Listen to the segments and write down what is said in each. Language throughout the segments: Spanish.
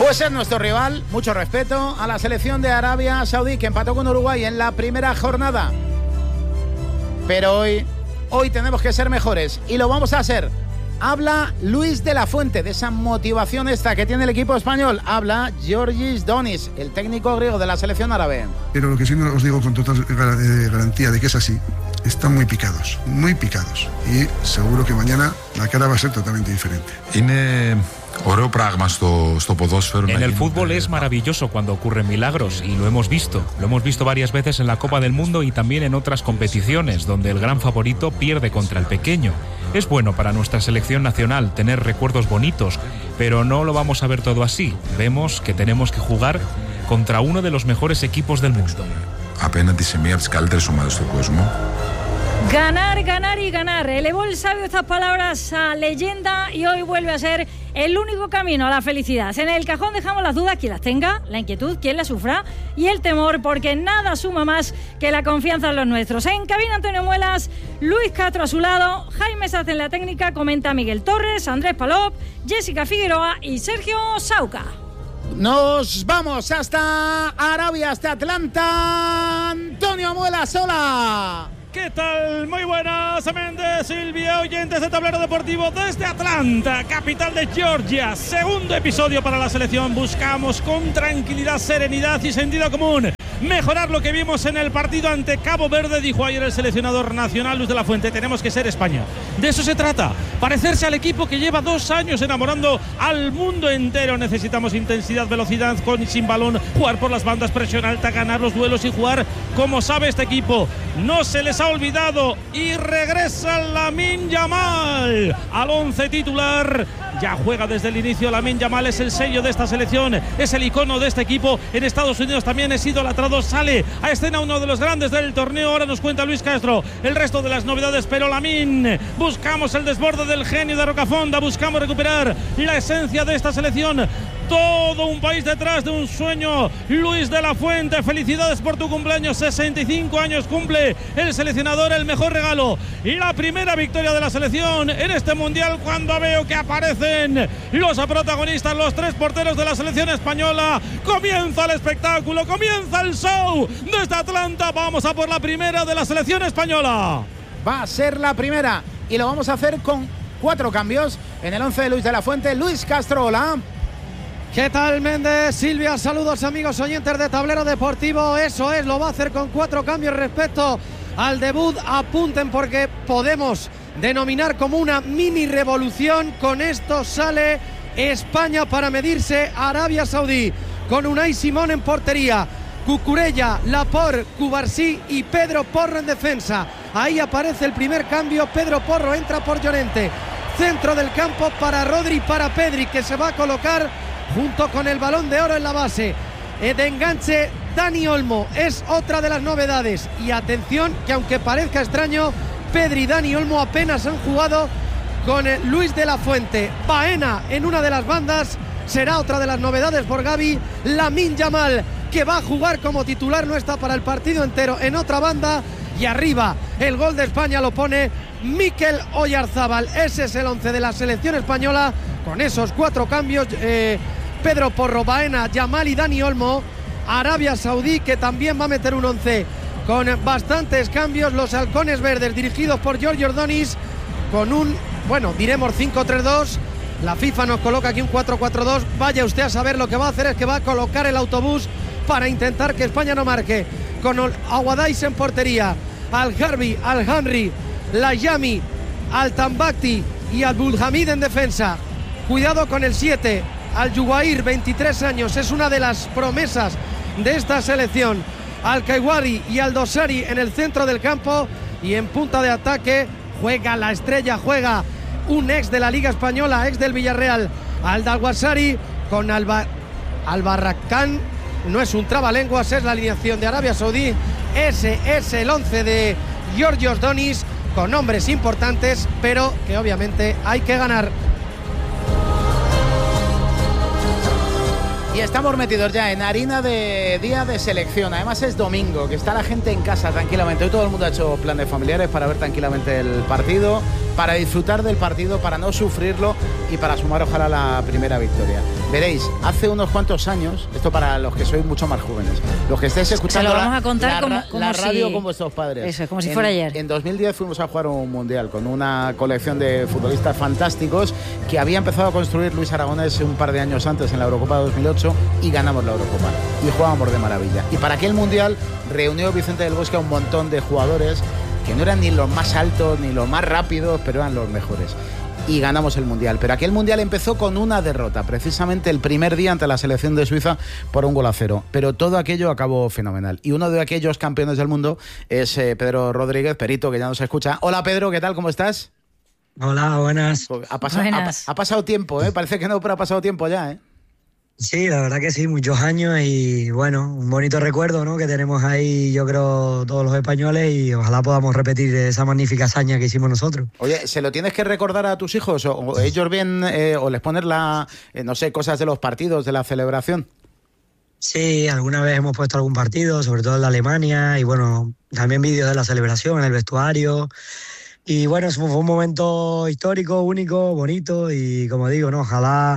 Pues es nuestro rival, mucho respeto a la selección de Arabia Saudí, que empató con Uruguay en la primera jornada. Pero hoy tenemos que ser mejores y lo vamos a ser. Habla Luis de la Fuente de esa motivación extra que tiene el equipo español. Habla Giorgis Donis, el técnico griego de la selección árabe. Pero lo que sí os digo con total garantía de que es así, están muy picados. Y seguro que mañana la cara va a ser totalmente diferente. En el fútbol es maravilloso cuando ocurren milagros y lo hemos visto varias veces en la Copa del Mundo y también en otras competiciones donde el gran favorito pierde contra el pequeño. Es bueno para nuestra selección nacional tener recuerdos bonitos, pero no lo vamos a ver todo así. Vemos que tenemos que jugar contra uno de los mejores equipos del mundo. Ganar, ganar y ganar. Elevó el sabio estas palabras a leyenda y hoy vuelve a ser el único camino a la felicidad. En el cajón dejamos las dudas, quien las tenga, la inquietud, quien las sufra y el temor, porque nada suma más que la confianza en los nuestros. En cabina Antonio Muelas, Luis Castro a su lado, Jaime Saz en la técnica, comenta Miguel Torres, Andrés Palop, Jessica Figueroa y Sergio Sauca. Nos vamos hasta Arabia, hasta Atlanta. Antonio Muelas, hola. ¿Qué tal? Muy buenas, Méndez, Silvia, oyentes de Tablero Deportivo desde Atlanta, capital de Georgia. Segundo episodio para la selección. Buscamos con tranquilidad, serenidad y sentido común mejorar lo que vimos en el partido ante Cabo Verde, dijo ayer el seleccionador nacional Luis de la Fuente. Tenemos que ser España. De eso se trata. Parecerse al equipo que lleva 2 años enamorando al mundo entero. Necesitamos intensidad, velocidad con y sin balón, jugar por las bandas, presión alta, ganar los duelos y jugar como sabe este equipo. No se les ha olvidado y regresa Lamine Yamal al 11 titular. Ya juega desde el inicio. Lamine Yamal es el sello de esta selección, es el icono de este equipo. En Estados Unidos también es idolatrado. Sale a escena uno de los grandes del torneo. Ahora nos cuenta Luis Castro el resto de las novedades, pero Lamine, buscamos el desborde del genio de Rocafonda, buscamos recuperar la esencia de esta selección. Todo un país detrás de un sueño. Luis de la Fuente, felicidades por tu cumpleaños. 65 años cumple el seleccionador. El mejor regalo y la primera victoria de la selección en este mundial, cuando veo que aparecen los protagonistas, los 3 porteros de la selección española. Comienza el espectáculo, comienza el show desde Atlanta. Vamos a por la primera de la selección española. Va a ser la primera y lo vamos a hacer con 4 cambios en el 11 de Luis de la Fuente. Luis Castro, hola. ¿Qué tal, Méndez? Silvia, saludos amigos oyentes de Tablero Deportivo. Eso es, lo va a hacer con 4 cambios respecto al debut. Apunten porque podemos denominar como una mini revolución. Con esto sale España para medirse a Arabia Saudí, con Unai Simón en portería, Cucurella, Laporte, Cubarsí y Pedro Porro en defensa. Ahí aparece el primer cambio. Pedro Porro entra por Llorente. Centro del campo para Rodri, para Pedri, que se va a colocar junto con el Balón de Oro en la base. De enganche, Dani Olmo es otra de las novedades. Y atención, que aunque parezca extraño, Pedri y Dani Olmo apenas han jugado con Luis de la Fuente. Baena en una de las bandas será otra de las novedades por Gavi. Lamine Yamal, que va a jugar como titular, no está para el partido entero, en otra banda. Y arriba, el gol de España lo pone Mikel Oyarzábal. Ese es el 11 de la selección española, con esos 4 cambios. Pedro Porro, Baena, Yamal y Dani Olmo. Arabia Saudí, que también va a meter un 11 con bastantes cambios. Los halcones verdes, dirigidos por Giorgio Donis, con un, diremos 5-3-2. La FIFA nos coloca aquí un 4-4-2. Vaya usted a saber lo que va a hacer, es que va a colocar el autobús para intentar que España no marque. Con Aguadais en portería, Al-Harbi, Al-Henry, Layami, Al-Tambakti y Al-Bulhamid en defensa. Cuidado con el 7, Al-Juwair, 23 años, es una de las promesas de esta selección. Al-Kaiwari y Al-Dosari en el centro del campo, y en punta de ataque juega la estrella, juega un ex de la Liga Española, ex del Villarreal, Al-Dalwasari, con Al-Barrakán. No es un trabalenguas, es la alineación de Arabia Saudí. Ese es el 11 de Giorgio Donis, con nombres importantes, pero que obviamente hay que ganar. Y estamos metidos ya en harina de día de selección. Además es domingo, que está la gente en casa tranquilamente. Hoy todo el mundo ha hecho planes familiares para ver tranquilamente el partido, para disfrutar del partido, para no sufrirlo y para sumar ojalá la primera victoria. Veréis, hace unos cuantos años, esto para los que sois mucho más jóvenes, los que estáis escuchando se lo vamos a contar la radio con vuestros padres. Eso, como si fuera ayer. En 2010 fuimos a jugar un mundial con una colección de futbolistas fantásticos que había empezado a construir Luis Aragonés un par de años antes en la Eurocopa de 2008 y ganamos la Eurocopa y jugábamos de maravilla. Y para aquel mundial reunió Vicente del Bosque a un montón de jugadores que no eran ni los más altos ni los más rápidos, pero eran los mejores. Y ganamos el Mundial. Pero aquel Mundial empezó con una derrota, precisamente el primer día ante la selección de Suiza por 1-0. Pero todo aquello acabó fenomenal. Y uno de aquellos campeones del mundo es Pedro Rodríguez, Perito, que ya nos escucha. Hola Pedro, ¿qué tal? ¿Cómo estás? Hola, buenas. Ha pasado tiempo, ¿eh? Parece que no, pero ha pasado tiempo ya, ¿eh? Sí, la verdad que sí, muchos años y bueno, un bonito recuerdo, ¿no? Que tenemos ahí, yo creo, todos los españoles y ojalá podamos repetir esa magnífica hazaña que hicimos nosotros. Oye, ¿se lo tienes que recordar a tus hijos o ellos ven o les pones no sé, cosas de los partidos, de la celebración? Sí, alguna vez hemos puesto algún partido, sobre todo en la Alemania y bueno, también vídeos de la celebración en el vestuario. Y bueno, fue un momento histórico, único, bonito y como digo, ¿no? Ojalá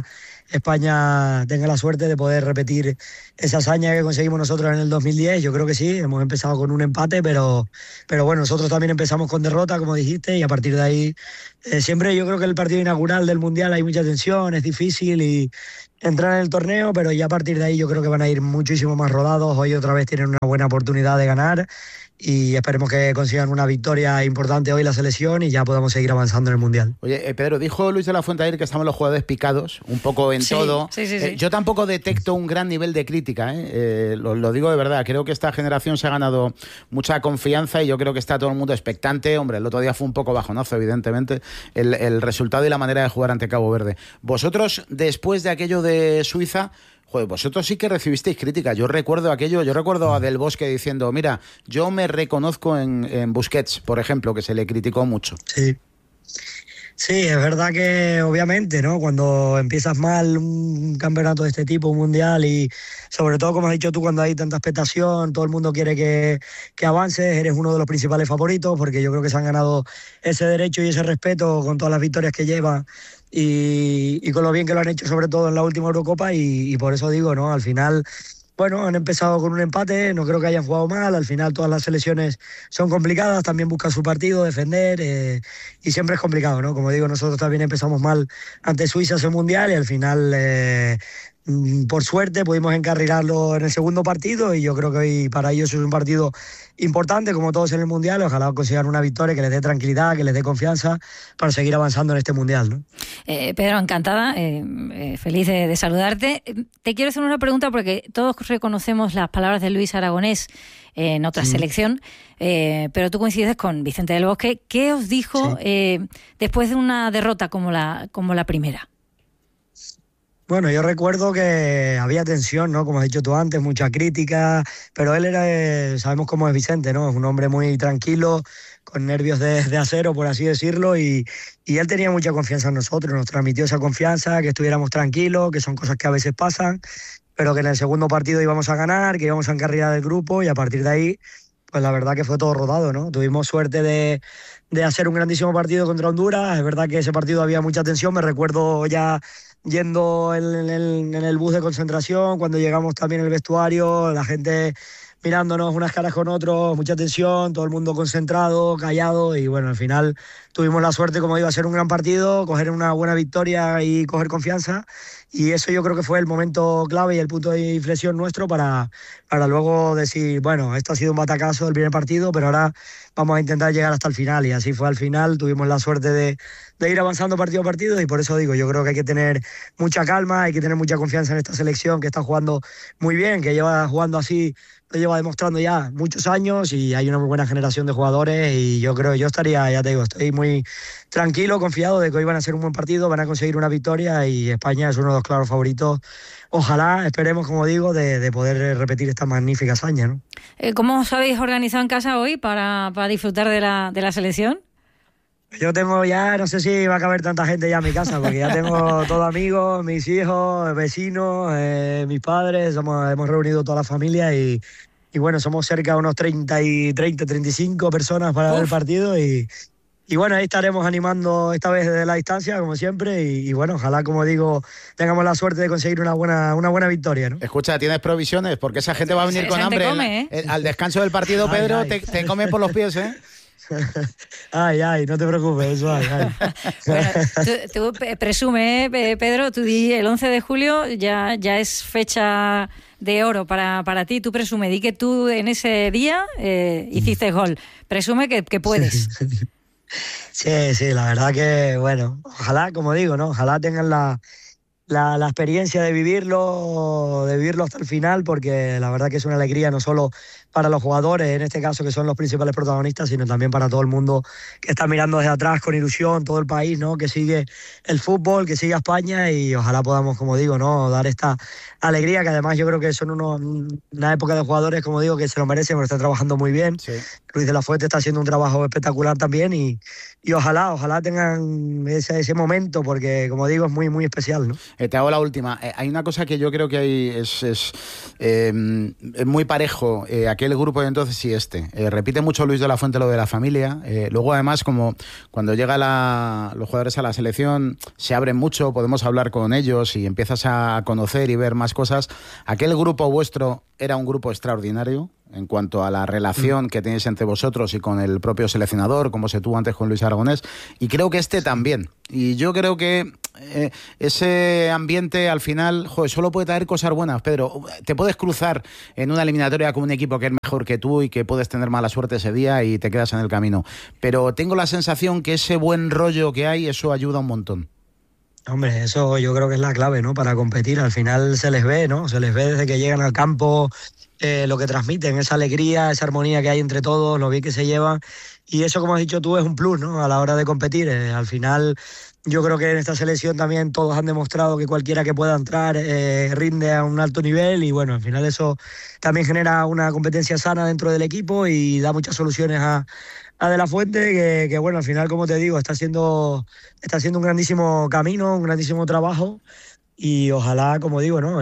España tenga la suerte de poder repetir esa hazaña que conseguimos nosotros en el 2010. Yo creo que sí, hemos empezado con un empate, pero bueno, nosotros también empezamos con derrota, como dijiste, y a partir de ahí, siempre yo creo que el partido inaugural del Mundial hay mucha tensión, es difícil y entrar en el torneo, pero ya a partir de ahí yo creo que van a ir muchísimo más rodados. Hoy otra vez tienen una buena oportunidad de ganar y esperemos que consigan una victoria importante hoy la selección y ya podamos seguir avanzando en el Mundial. Oye, Pedro, dijo Luis de la Fuente ayer que estamos los jugadores picados, un poco en todo. Sí. Yo tampoco detecto un gran nivel de crítica, lo digo de verdad. Creo que esta generación se ha ganado mucha confianza y yo creo que está todo el mundo expectante. Hombre, el otro día fue un poco bajonazo, evidentemente, el resultado y la manera de jugar ante Cabo Verde. Vosotros, después de aquello de Suiza, joder, vosotros sí que recibisteis críticas. Yo recuerdo a Del Bosque diciendo, mira, yo me reconozco en Busquets, por ejemplo, que se le criticó mucho. Sí, es verdad que obviamente, ¿no? Cuando empiezas mal un campeonato de este tipo, un mundial y sobre todo, como has dicho tú, cuando hay tanta expectación, todo el mundo quiere que avances, eres uno de los principales favoritos porque yo creo que se han ganado ese derecho y ese respeto con todas las victorias que llevan y con lo bien que lo han hecho sobre todo en la última Eurocopa y por eso digo, ¿no? Al final, bueno, han empezado con un empate, no creo que hayan jugado mal, al final todas las selecciones son complicadas, también buscan su partido, defender y siempre es complicado, ¿no? Como digo, nosotros también empezamos mal ante Suiza ese mundial y al final por suerte pudimos encarrilarlo en el segundo partido y yo creo que hoy para ellos es un partido importante como todos en el mundial. Ojalá consigan una victoria que les dé tranquilidad, que les dé confianza para seguir avanzando en este mundial, ¿no? Pedro, encantada, feliz de saludarte. Te quiero hacer una pregunta porque todos reconocemos las palabras de Luis Aragonés en otra selección, pero tú coincides con Vicente del Bosque. ¿Qué os dijo después de una derrota como la primera? Bueno, yo recuerdo que había tensión, ¿no? Como has dicho tú antes, mucha crítica, pero él era, sabemos cómo es Vicente, ¿no? Es un hombre muy tranquilo, con nervios de acero, por así decirlo, y él tenía mucha confianza en nosotros, nos transmitió esa confianza, que estuviéramos tranquilos, que son cosas que a veces pasan, pero que en el segundo partido íbamos a ganar, que íbamos a encarrilar el grupo y a partir de ahí, pues la verdad que fue todo rodado, ¿no? Tuvimos suerte de hacer un grandísimo partido contra Honduras, es verdad que ese partido había mucha tensión, me recuerdo ya yendo en el bus de concentración, cuando llegamos también al vestuario, la gente mirándonos unas caras con otros, mucha tensión, todo el mundo concentrado, callado y bueno, al final tuvimos la suerte, como iba a ser un gran partido, coger una buena victoria y coger confianza y eso yo creo que fue el momento clave y el punto de inflexión nuestro para luego decir, bueno, esto ha sido un batacazo del primer partido, pero ahora vamos a intentar llegar hasta el final y así fue al final, tuvimos la suerte de ir avanzando partido a partido y por eso digo, yo creo que hay que tener mucha calma, hay que tener mucha confianza en esta selección que está jugando muy bien, que lleva jugando así, lo lleva demostrando ya muchos años y hay una muy buena generación de jugadores y yo creo, yo estaría, ya te digo, estoy muy tranquilo, confiado de que hoy van a ser un buen partido, van a conseguir una victoria y España es uno de los claros favoritos. Ojalá, esperemos, como digo, de poder repetir esta magnífica hazaña, ¿no? ¿Cómo os habéis organizado en casa hoy para disfrutar de la selección? Yo tengo ya, no sé si va a caber tanta gente ya en mi casa, porque ya tengo todos amigos, mis hijos, vecinos, mis padres, hemos reunido toda la familia y bueno, somos cerca de unos 35 personas para ver el partido y bueno, ahí estaremos animando esta vez desde la distancia, como siempre, y bueno, ojalá, como digo, tengamos la suerte de conseguir una buena victoria, ¿no? Escucha, ¿tienes provisiones? Porque esa gente va a venir con hambre. Come, al descanso del partido, Pedro, te comen por los pies, ¿eh? Ay, no te preocupes, eso hay. Bueno, tú presume, Pedro, tú di el 11 de julio ya es fecha de oro para ti. Tú presume, di que tú en ese día hiciste gol. Presume que puedes. Sí, la verdad que, bueno, ojalá, como digo, ¿no? Ojalá tengan la experiencia de vivirlo hasta el final, porque la verdad que es una alegría no solo para los jugadores, en este caso que son los principales protagonistas, sino también para todo el mundo que está mirando desde atrás con ilusión, todo el país, ¿no? Que sigue el fútbol, que sigue a España, y ojalá podamos, como digo, ¿no? Dar esta alegría, que además yo creo que son una época de jugadores, como digo, que se lo merecen, porque están trabajando muy bien. Sí. Luis de la Fuente está haciendo un trabajo espectacular también, y ojalá tengan ese momento, porque, como digo, es muy, muy especial, ¿no? Te hago la última. Hay una cosa que yo creo que es muy parejo, aquel grupo de entonces y este. Repite mucho Luis de la Fuente lo de la familia. Luego, además, como cuando llegan los jugadores a la selección, se abren mucho, podemos hablar con ellos y empiezas a conocer y ver más cosas. Aquel grupo vuestro era un grupo extraordinario en cuanto a la relación que tenéis entre vosotros y con el propio seleccionador, como se tuvo antes con Luis Aragonés, y creo que este también. Y yo creo que ese ambiente al final, solo puede traer cosas buenas, Pedro. Te puedes cruzar en una eliminatoria con un equipo que es mejor que tú y que puedes tener mala suerte ese día y te quedas en el camino. Pero tengo la sensación que ese buen rollo que hay, eso ayuda un montón. Hombre, eso yo creo que es la clave, ¿no? Para competir. Al final se les ve, ¿no? Se les ve desde que llegan al campo, lo que transmiten, esa alegría, esa armonía que hay entre todos, lo bien que se llevan. Y eso, como has dicho tú, es un plus, ¿no? A la hora de competir. Al final, yo creo que en esta selección también todos han demostrado que cualquiera que pueda entrar rinde a un alto nivel, y bueno, al final eso también genera una competencia sana dentro del equipo y da muchas soluciones a De la Fuente, que bueno, al final, como te digo, está haciendo un grandísimo camino, un grandísimo trabajo, y ojalá, como digo, ¿no?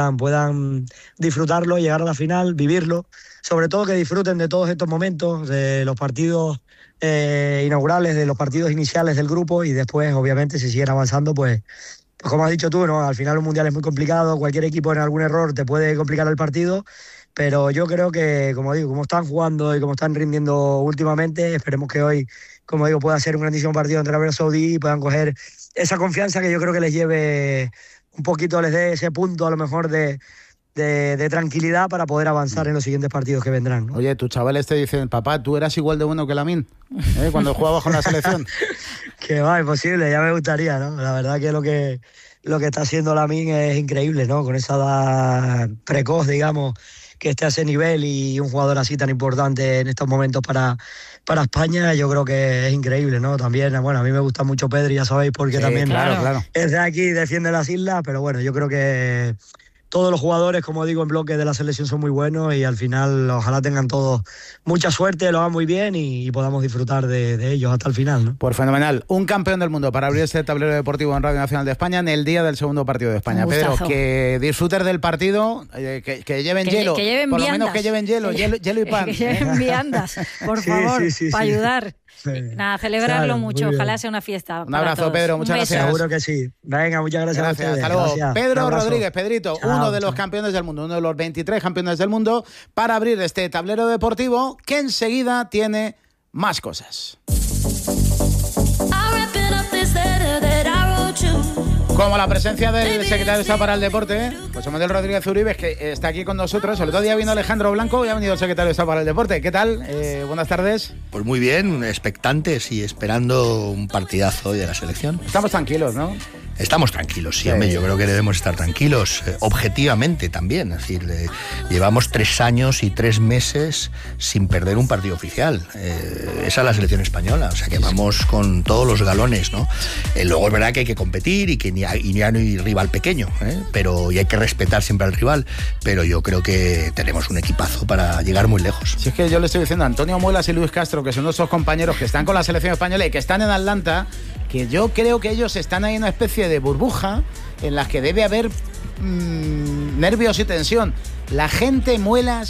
puedan disfrutarlo, llegar a la final, vivirlo, sobre todo que disfruten de todos estos momentos, de los partidos inaugurales, de los partidos iniciales del grupo, y después, obviamente, si siguen avanzando, pues como has dicho tú, ¿no? Al final un mundial es muy complicado, cualquier equipo en algún error te puede complicar el partido, pero yo creo que, como digo, como están jugando y como están rindiendo últimamente, esperemos que hoy, como digo, pueda ser un grandísimo partido entre Arabia Saudí y puedan coger esa confianza que yo creo que les lleve un poquito, les dé ese punto a lo mejor de tranquilidad para poder avanzar en los siguientes partidos que vendrán, ¿no? Oye, tus chavales te dicen, papá, ¿tú eras igual de bueno que Lamine cuando jugabas con la selección? Que va, imposible, ya me gustaría, ¿no? La verdad que lo que está haciendo Lamine es increíble, ¿no? Con esa edad precoz, digamos, que esté a ese nivel, y un jugador así tan importante en estos momentos para España, yo creo que es increíble, ¿no? También, bueno, a mí me gusta mucho Pedri, ya sabéis, porque sí, también claro. Es de aquí, defiende las islas, pero bueno, yo creo que todos los jugadores, como digo, en bloque de la selección son muy buenos, y al final ojalá tengan todos mucha suerte, lo hagan muy bien y podamos disfrutar de ellos hasta el final, ¿no? Pues fenomenal. Un campeón del mundo para abrir este tablero deportivo en Radio Nacional de España en el día del segundo partido de España. Pedro, que disfrutes del partido, que lleven hielo, que lleven por viandas. Lo menos que lleven hielo y pan. Que lleven viandas, por favor, para ayudar. Sí. Nada, celebrarlo claro, mucho, ojalá sea una fiesta. Un abrazo, todos. Pedro, muchas gracias. Seguro que sí. Venga, muchas gracias. Hasta luego. Gracias. Pedro Rodríguez, Pedrito, chao, uno de los campeones del mundo, uno de los 23 campeones del mundo, para abrir este tablero deportivo que enseguida tiene más cosas. Como la presencia del secretario de Estado para el Deporte, José Manuel Rodríguez Uribe, que está aquí con nosotros. El otro día vino Alejandro Blanco y ha venido el secretario de Estado para el Deporte. ¿Qué tal? Buenas tardes. Pues muy bien, expectantes y esperando un partidazo hoy de la selección. Estamos tranquilos, ¿no? Estamos tranquilos, sí, hombre, yo creo que debemos estar tranquilos, objetivamente también. Es decir, llevamos 3 años y 3 meses sin perder un partido oficial. Esa es la selección española, o sea que vamos con todos los galones, ¿no? Luego es verdad que hay que competir y que ya no hay rival pequeño, pero y hay que respetar siempre al rival, pero yo creo que tenemos un equipazo para llegar muy lejos. Si es que yo le estoy diciendo a Antonio Muelas y Luis Castro, que son nuestros compañeros que están con la selección española y que están en Atlanta, que yo creo que ellos están ahí en una especie de burbuja en la que debe haber nervios y tensión. La gente, Muelas,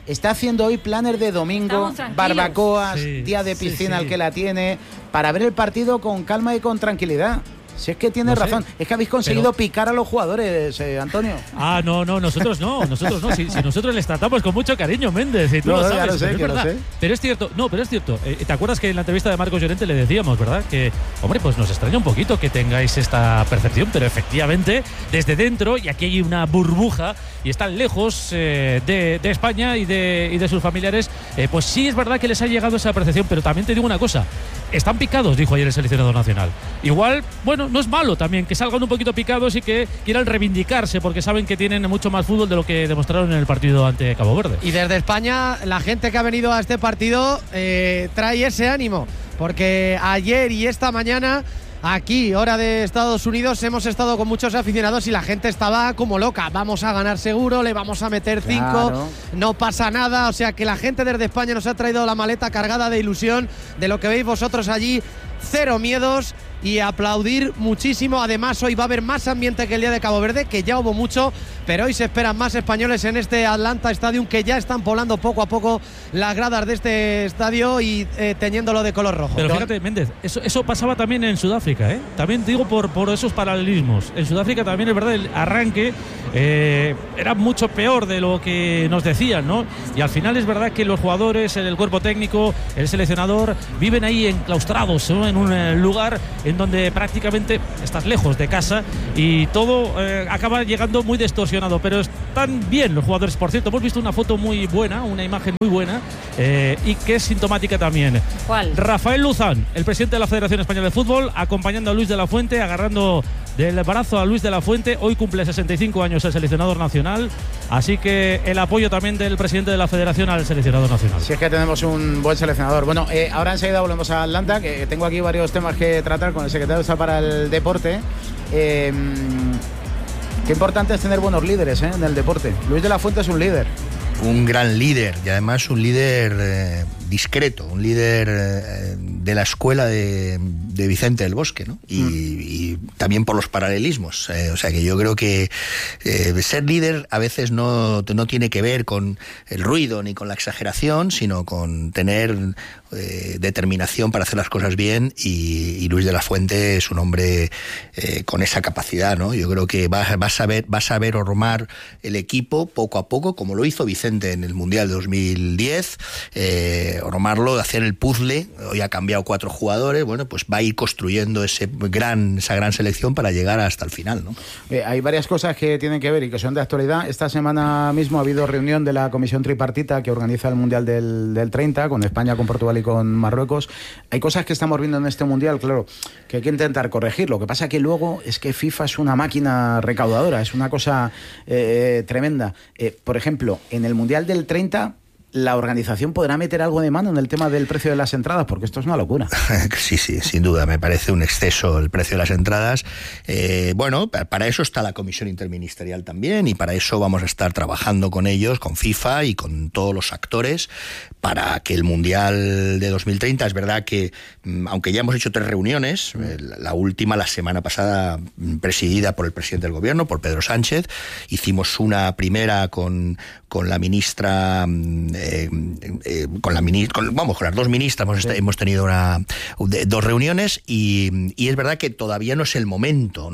está haciendo hoy planes de domingo, barbacoas, día de piscina al que la tiene, para ver el partido con calma y con tranquilidad. Si es que tienes razón, es que habéis conseguido picar a los jugadores, Antonio. No, nosotros no. Si nosotros les tratamos con mucho cariño, Méndez, y tú lo sabes. Ya lo sé, lo sé. Pero es cierto. ¿Te acuerdas que en la entrevista de Marcos Llorente le decíamos, verdad? Que, hombre, pues nos extraña un poquito que tengáis esta percepción, pero efectivamente, desde dentro, y aquí hay una burbuja, y están lejos de España y de sus familiares, pues sí es verdad que les ha llegado esa percepción, pero también te digo una cosa. Están picados, dijo ayer el seleccionador nacional. Igual, bueno, no es malo también que salgan un poquito picados y que quieran reivindicarse porque saben que tienen mucho más fútbol de lo que demostraron en el partido ante Cabo Verde. Y desde España, la gente que ha venido a este partido trae ese ánimo, porque ayer y esta mañana, aquí, hora de Estados Unidos, hemos estado con muchos aficionados y la gente estaba como loca. Vamos a ganar seguro, le vamos a meter 5, no pasa nada. O sea que la gente desde España nos ha traído la maleta cargada de ilusión de lo que veis vosotros allí. Cero miedos y aplaudir muchísimo. Además, hoy va a haber más ambiente que el día de Cabo Verde, que ya hubo mucho, pero hoy se esperan más españoles en este Atlanta Stadium, que ya están poblando poco a poco las gradas de este estadio y teñiéndolo de color rojo. Pero fíjate, Méndez, eso pasaba también en Sudáfrica, ¿eh? También te digo por esos paralelismos. En Sudáfrica también es verdad, el arranque era mucho peor de lo que nos decían, ¿no? Y al final es verdad que los jugadores, el cuerpo técnico, el seleccionador, viven ahí enclaustrados, ¿no? En un lugar en donde prácticamente estás lejos de casa y todo acaba llegando muy distorsionado, pero están bien los jugadores. Por cierto, hemos visto una foto muy buena, una imagen muy buena, y que es sintomática también. ¿Cuál? Rafael Luzán, el presidente de la Federación Española de Fútbol, acompañando a Luis de la Fuente, agarrando del brazo a Luis de la Fuente. Hoy cumple 65 años el seleccionador nacional, así que el apoyo también del presidente de la Federación al seleccionador nacional. Si es que tenemos un buen seleccionador. Bueno, ahora enseguida volvemos a Atlanta, que tengo aquí varios temas que tratar con el secretario de Estado para el deporte. Qué importante es tener buenos líderes en el deporte. Luis de la Fuente es un líder. Un gran líder, y además un líder discreto, un líder de la escuela de Vicente del Bosque, ¿no? Y también por los paralelismos. O sea que yo creo que ser líder a veces no tiene que ver con el ruido ni con la exageración, sino con tener determinación para hacer las cosas bien, y Luis de la Fuente es un hombre con esa capacidad, ¿no? Yo creo que va a saber ormar el equipo poco a poco, como lo hizo Vicente en el Mundial de 2010, ormarlo, hacer el puzzle. Hoy ha cambiado 4 jugadores, bueno, pues va a ir construyendo esa gran selección para llegar hasta el final, ¿no? Hay varias cosas que tienen que ver y que son de actualidad. Esta semana mismo ha habido reunión de la comisión tripartita que organiza el Mundial del 30, con España, con Portugal y con Marruecos. Hay cosas que estamos viendo en este Mundial, claro, que hay que intentar corregir. Lo que pasa que luego es que FIFA es una máquina recaudadora, es una cosa tremenda. Por ejemplo, en el Mundial del 30... ¿la organización podrá meter algo de mano en el tema del precio de las entradas? Porque esto es una locura. Sí, sin duda, me parece un exceso el precio de las entradas. Bueno, para eso está la comisión interministerial también, y para eso vamos a estar trabajando con ellos, con FIFA y con todos los actores, para que el Mundial de 2030, es verdad que, aunque ya hemos hecho 3 reuniones, la última la semana pasada presidida por el presidente del gobierno, por Pedro Sánchez, hicimos una primera con la ministra... con las 2 ministras hemos tenido 2 reuniones, y es verdad que todavía no es el momento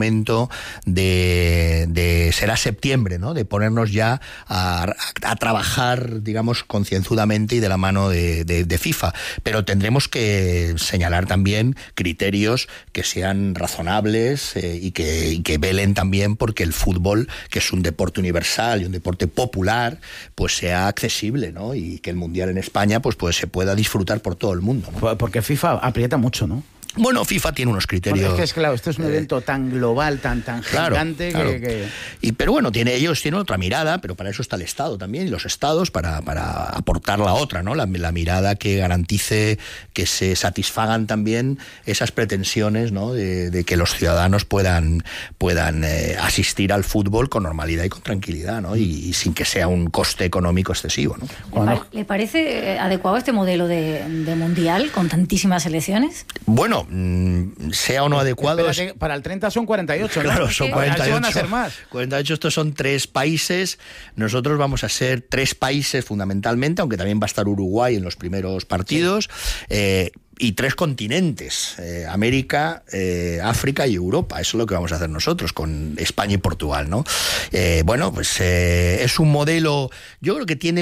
de será septiembre, ¿no? De ponernos ya a trabajar, digamos, concienzudamente y de la mano de FIFA, pero tendremos que señalar también criterios que sean razonables, y que velen también porque el fútbol, que es un deporte universal y un deporte popular, pues sea accesible, ¿no? Y que el Mundial en España pues se pueda disfrutar por todo el mundo, ¿no? Porque FIFA aprieta mucho, ¿no? Bueno, FIFA tiene unos criterios. Porque es que claro, esto es un evento tan global, tan gigante, claro. Pero bueno, ellos tienen otra mirada, pero para eso está el Estado también, y los Estados para aportar la otra, ¿no? La mirada que garantice que se satisfagan también esas pretensiones, ¿no? De que los ciudadanos puedan asistir al fútbol con normalidad y con tranquilidad, ¿no? Y sin que sea un coste económico excesivo, ¿no? ¿Le parece adecuado este modelo de mundial con tantísimas selecciones? Bueno, sea o no adecuado... Para el 30 son 48, ¿no? Claro, son 48. Van a ser más. 48, estos son 3 países. Nosotros vamos a ser 3 países fundamentalmente, aunque también va a estar Uruguay en los primeros partidos. Sí. Y 3 continentes, América, África y Europa. Eso es lo que vamos a hacer nosotros con España y Portugal, ¿no? Bueno, pues es un modelo, yo creo que tiene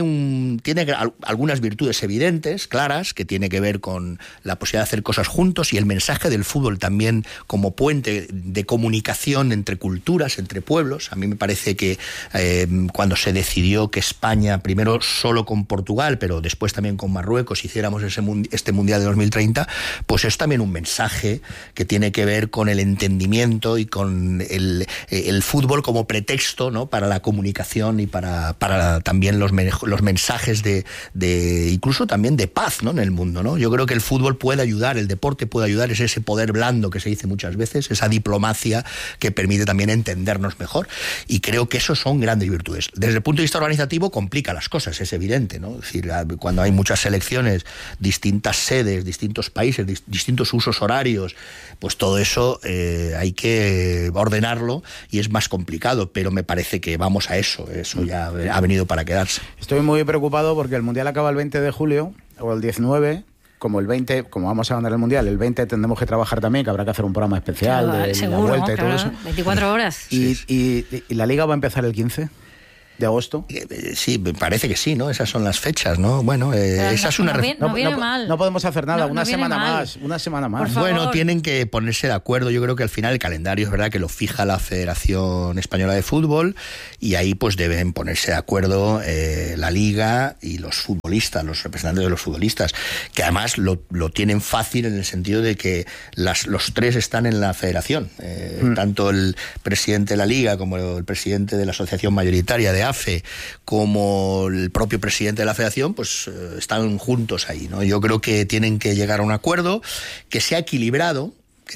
algunas virtudes evidentes, claras, que tiene que ver con la posibilidad de hacer cosas juntos y el mensaje del fútbol también como puente de comunicación entre culturas, entre pueblos. A mí me parece que cuando se decidió que España, primero solo con Portugal, pero después también con Marruecos, hiciéramos este Mundial de 2030, pues es también un mensaje que tiene que ver con el entendimiento y con el fútbol como pretexto, ¿no?, para la comunicación y para también los mensajes de incluso también de paz, ¿no?, en el mundo, ¿no? Yo creo que el fútbol puede ayudar, el deporte puede ayudar, es ese poder blando que se dice muchas veces, esa diplomacia que permite también entendernos mejor, y creo que eso son grandes virtudes. Desde el punto de vista organizativo complica las cosas, es evidente, ¿no? Es decir, cuando hay muchas selecciones, distintas sedes, distintos países, distintos usos horarios, pues todo eso hay que ordenarlo y es más complicado, pero me parece que vamos a eso ya ha venido para quedarse. Estoy muy preocupado porque el Mundial acaba el 20 de julio o el 19, como el 20, como vamos a ganar el Mundial, el 20 tendremos que trabajar también, que habrá que hacer un programa especial, claro, de seguro, la vuelta y claro, todo eso. 24 horas. Y la Liga va a empezar el 15 de agosto. Sí, me parece que sí, ¿no? Esas son las fechas, ¿no? Bueno, esa es una... No viene mal. No podemos hacer nada, una semana más. Bueno, tienen que ponerse de acuerdo. Yo creo que al final el calendario es verdad que lo fija la Federación Española de Fútbol y ahí pues deben ponerse de acuerdo la Liga y los futbolistas, los representantes de los futbolistas, que además lo tienen fácil en el sentido de que los 3 están en la Federación. Tanto el presidente de la Liga como el presidente de la Asociación Mayoritaria de AFE como el propio presidente de la Federación, pues están juntos ahí, ¿no? Yo creo que tienen que llegar a un acuerdo que sea equilibrado,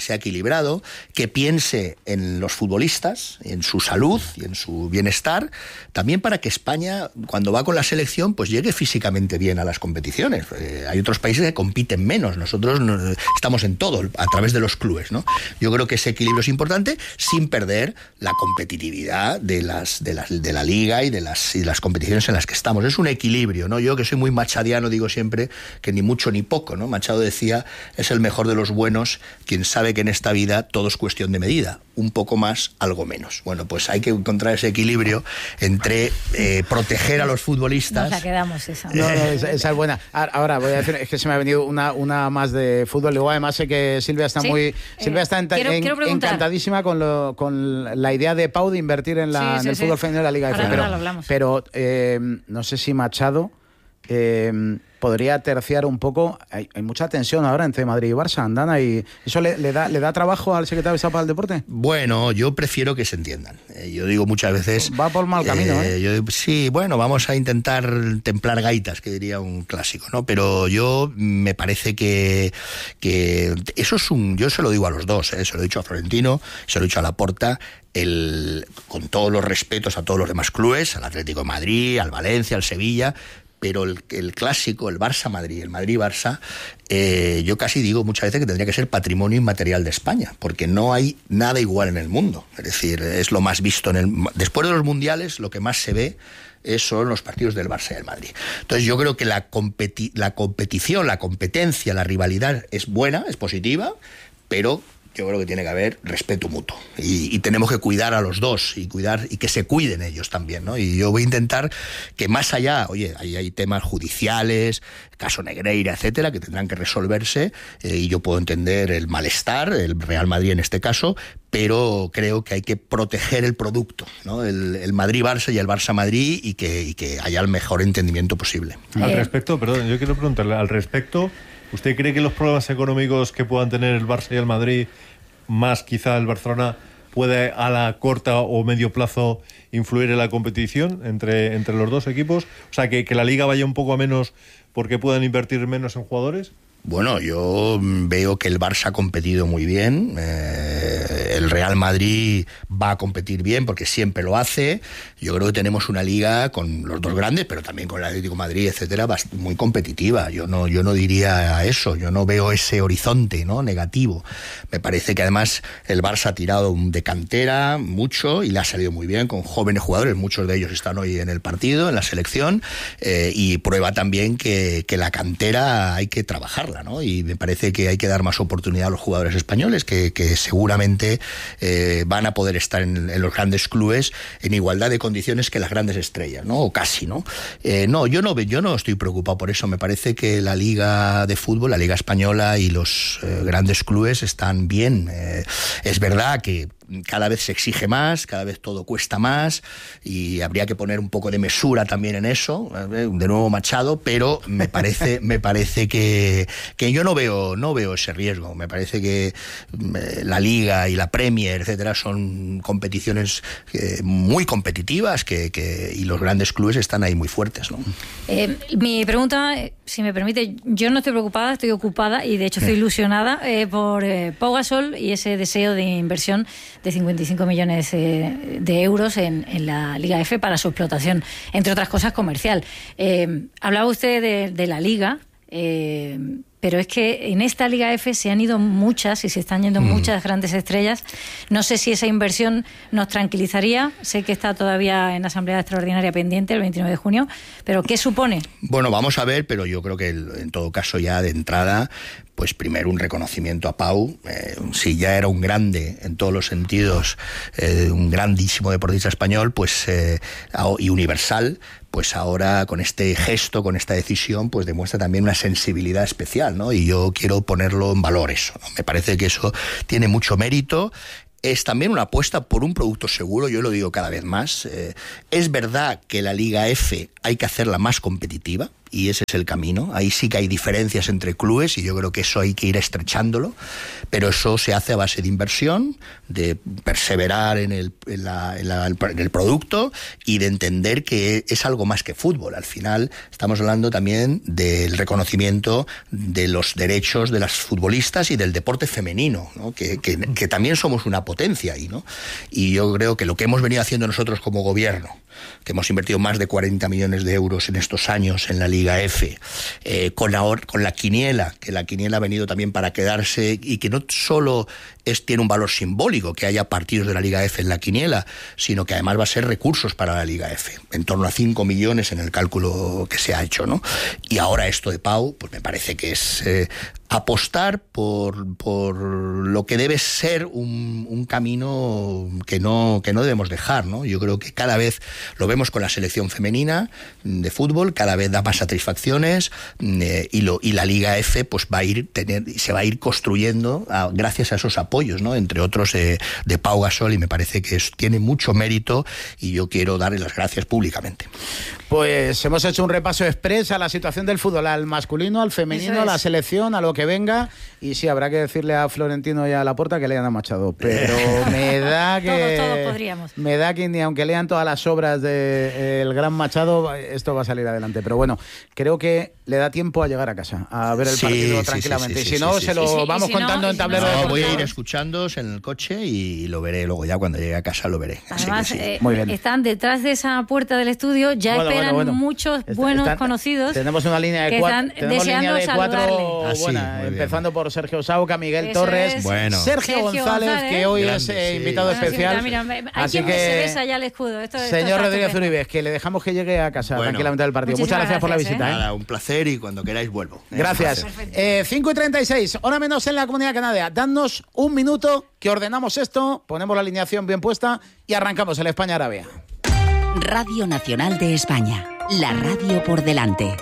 que piense en los futbolistas, en su salud y en su bienestar, también para que España, cuando va con la selección, pues llegue físicamente bien a las competiciones. Hay otros países que compiten menos, nosotros estamos en todo, a través de los clubes, ¿no? Yo creo que ese equilibrio es importante, sin perder la competitividad de la Liga y de las competiciones en las que estamos. Es un equilibrio, ¿no? Yo, que soy muy machadiano, digo siempre que ni mucho ni poco, ¿no? Machado decía, es el mejor de los buenos quien sabe que en esta vida todo es cuestión de medida, un poco más, algo menos. Bueno, pues hay que encontrar ese equilibrio entre proteger a los futbolistas. Nos la quedamos esa. No, esa es buena. Ahora voy a decir, es que se me ha venido una más de fútbol. Luego además sé que Silvia está Silvia está encantadísima con la idea de Pau de invertir en el fútbol femenino de la Liga de Pero no sé si Machado podría terciar un poco. Hay mucha tensión ahora entre Madrid y Barça, Andana, y ¿eso le da trabajo al secretario de Estado para el deporte? Bueno, yo prefiero que se entiendan. Yo digo muchas veces... Va por mal camino, sí, bueno, vamos a intentar templar gaitas, que diría un clásico, ¿no? Pero yo me parece que eso es yo se lo digo a los dos, se lo he dicho a Florentino, se lo he dicho a Laporta, con todos los respetos a todos los demás clubes, al Atlético de Madrid, al Valencia, al Sevilla, pero el clásico, el Barça-Madrid, el Madrid-Barça, yo casi digo muchas veces que tendría que ser patrimonio inmaterial de España, porque no hay nada igual en el mundo. Es decir, es lo más visto después de los mundiales, lo que más se ve son los partidos del Barça y del Madrid. Entonces yo creo que la competición, la competencia, la rivalidad es buena, es positiva, pero yo creo que tiene que haber respeto mutuo y tenemos que cuidar a los dos y que se cuiden ellos también, ¿no? Y yo voy a intentar que más allá, hay temas judiciales, caso Negreira, etcétera, que tendrán que resolverse, y yo puedo entender el malestar, el Real Madrid en este caso, pero creo que hay que proteger el producto, ¿no? El Madrid-Barça y el Barça-Madrid, y que haya el mejor entendimiento posible. Al respecto, perdón, yo quiero preguntarle, al respecto, ¿usted cree que los problemas económicos que puedan tener el Barça y el Madrid, más quizá el Barcelona, puede a la corta o medio plazo influir en la competición entre los dos equipos? O sea, que la Liga vaya un poco a menos porque puedan invertir menos en jugadores. Bueno, yo veo que el Barça ha competido muy bien, el Real Madrid va a competir bien porque siempre lo hace. Yo creo que tenemos una liga con los dos grandes, pero también con el Atlético de Madrid, etcétera, muy competitiva. Yo no diría eso, yo no veo ese horizonte, ¿no?, negativo. Me parece que además el Barça ha tirado de cantera mucho y le ha salido muy bien con jóvenes jugadores, muchos de ellos están hoy en el partido, en la selección, y prueba también que la cantera hay que trabajarla, ¿no? Y me parece que hay que dar más oportunidad a los jugadores españoles que seguramente van a poder estar en los grandes clubes en igualdad de condiciones que las grandes estrellas, ¿no? O casi, ¿no? Yo no estoy preocupado por eso. Me parece que la Liga de Fútbol, la Liga Española y los grandes clubes están bien. Es verdad que cada vez se exige más, cada vez todo cuesta más y habría que poner un poco de mesura también en eso, de nuevo Machado, pero me parece que yo no veo ese riesgo. Me parece que la Liga y la Premier, etcétera, son competiciones muy competitivas y los grandes clubes están ahí muy fuertes, ¿no? Mi pregunta, si me permite, yo no estoy preocupada, estoy ocupada y de hecho estoy ilusionada por Pau Gasol y ese deseo de inversión de 55 millones de euros en la Liga F para su explotación, entre otras cosas comercial. Hablaba usted de la Liga, pero es que en esta Liga F se han ido muchas y se están yendo muchas grandes estrellas. No sé si esa inversión nos tranquilizaría. Sé que está todavía en Asamblea Extraordinaria pendiente el 29 de junio, pero ¿qué supone? Bueno, vamos a ver, pero yo creo que en todo caso ya de entrada, pues primero un reconocimiento a Pau. Si ya era un grande en todos los sentidos, un grandísimo deportista español, pues y universal, pues ahora con este gesto, con esta decisión, pues demuestra también una sensibilidad especial, ¿no? Y yo quiero ponerlo en valor eso, ¿no? Me parece que eso tiene mucho mérito. Es también una apuesta por un producto seguro, yo lo digo cada vez más. Es verdad que la Liga F hay que hacerla más competitiva, y ese es el camino. Ahí sí que hay diferencias entre clubes y yo creo que eso hay que ir estrechándolo, pero eso se hace a base de inversión, de perseverar en el producto y de entender que es algo más que fútbol. Al final estamos hablando también del reconocimiento de los derechos de las futbolistas y del deporte femenino, ¿no? Que también somos una potencia ahí, ¿no? Y yo creo que lo que hemos venido haciendo nosotros como gobierno, que hemos invertido más de 40 millones de euros en estos años en la Liga F, con la quiniela, que la quiniela ha venido también para quedarse y que no solo tiene un valor simbólico que haya partidos de la Liga F en la quiniela, sino que además va a ser recursos para la Liga F, en torno a 5 millones en el cálculo que se ha hecho, ¿no? Y ahora esto de Pau, pues me parece que es apostar por lo que debe ser un camino que no debemos dejar, ¿no? Yo creo que cada vez lo vemos con la selección femenina de fútbol, cada vez da más satisfacciones, y la Liga F pues se va a ir construyendo gracias a esos apoyos, ¿no? Entre otros de Pau Gasol, y me parece que tiene mucho mérito y yo quiero darle las gracias públicamente. Pues hemos hecho un repaso express a la situación del fútbol, al masculino, al femenino, a la selección, a lo que venga, y sí, habrá que decirle a Florentino y a Laporta que lean a Machado, pero me da que todos podríamos. Me da que ni aunque lean todas las obras del gran Machado, esto va a salir adelante, pero bueno, creo que le da tiempo a llegar a casa, a ver el partido tranquilamente, si no, se lo vamos contando en tablero de voy a ir escuchándos en el coche y lo veré luego, ya cuando llegue a casa lo veré. Además, muy bien. Están detrás de esa puerta del estudio, ya esperan muchos buenos conocidos. Tenemos una línea de cuatro, tenemos línea de cuatro buena, empezando por Sergio Sauca, Miguel Torres, Sergio González, que hoy es invitado especial. Mira, así que se besa ya el escudo. Señor Rodríguez Uribes, que le dejamos que llegue a casa tranquilamente del partido. Muchas gracias por la visita. Nada, un placer, y cuando queráis vuelvo. Gracias. 5:36, hora menos en la Comunidad Canaria. Dadnos un minuto que ordenamos esto, ponemos la alineación bien puesta y arrancamos el España-Arabia. Radio Nacional de España, la radio por delante.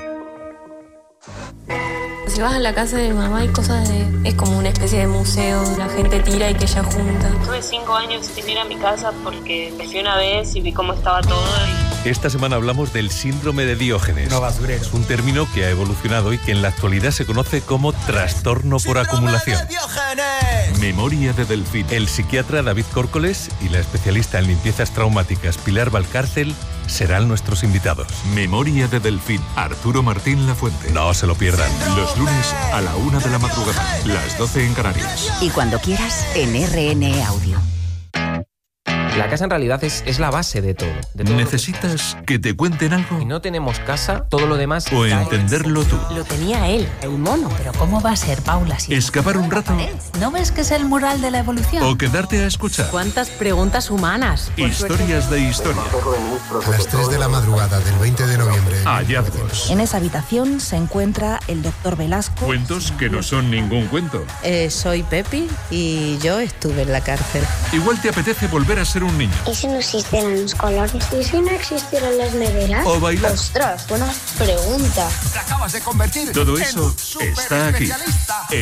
Si vas a la casa de mi mamá hay cosas es como una especie de museo, la gente tira y que ella junta. Tuve 5 años sin ir a mi casa porque me fui una vez y vi cómo estaba todo. Esta semana hablamos del síndrome de Diógenes. No basurero. Es un término que ha evolucionado y que en la actualidad se conoce como trastorno por acumulación. Memoria de Delfín. El psiquiatra David Córcoles y la especialista en limpiezas traumáticas Pilar Valcárcel serán nuestros invitados. Memoria de Delfín. Arturo Martín Lafuente. No se lo pierdan. Los lunes a la 1 de la madrugada, las 12 en Canarias. Y cuando quieras, en RN Audio. La casa en realidad es la base de todo. ¿Necesitas que te cuenten algo? Si no tenemos casa, todo lo demás... ¿O entenderlo tú? Lo tenía él, el mono. Pero ¿cómo va a ser, Paula? Si ¿Escapar un rato? ¿No ves que es el mural de la evolución? ¿O quedarte a escuchar? ¿Cuántas preguntas humanas? Historias de historia. A las 3 de la madrugada del 20 de noviembre. Hallazgos. En esa habitación se encuentra el doctor Velasco. Cuentos que no son ningún cuento. Soy Pepi y yo estuve en la cárcel. Igual te apetece volver a ser un niño. ¿Y si no existieran los colores? ¿Y si no existieran las neveras? O bailar. ¡Ostras, buena pregunta! Te acabas de convertir Todo eso está aquí.